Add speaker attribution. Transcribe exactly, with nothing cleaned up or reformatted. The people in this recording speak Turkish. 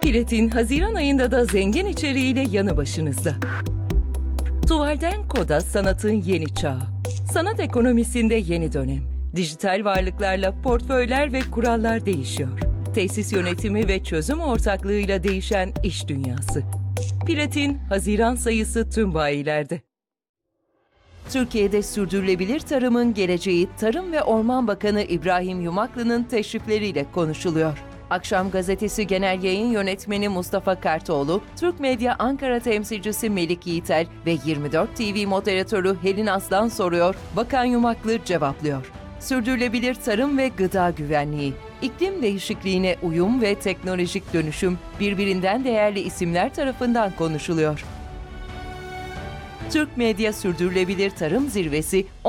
Speaker 1: Platin, Haziran ayında da zengin içeriğiyle yanı başınızda. Tuvalden koda sanatın yeni çağı. Sanat ekonomisinde yeni dönem. Dijital varlıklarla portföyler ve kurallar değişiyor. Tesis yönetimi ve çözüm ortaklığıyla değişen iş dünyası. Platin, Haziran sayısı tüm bayilerde. Türkiye'de sürdürülebilir tarımın geleceği Tarım ve Orman Bakanı İbrahim Yumaklı'nın teşrifleriyle konuşuluyor. Akşam Gazetesi Genel Yayın Yönetmeni Mustafa Kartoğlu, Türk Medya Ankara temsilcisi Melik Yiğiter ve yirmi dört T V moderatörü Helin Aslan soruyor, Bakan Yumaklı cevaplıyor. Sürdürülebilir tarım ve gıda güvenliği, iklim değişikliğine uyum ve teknolojik dönüşüm birbirinden değerli isimler tarafından konuşuluyor. Türk Medya Sürdürülebilir Tarım Zirvesi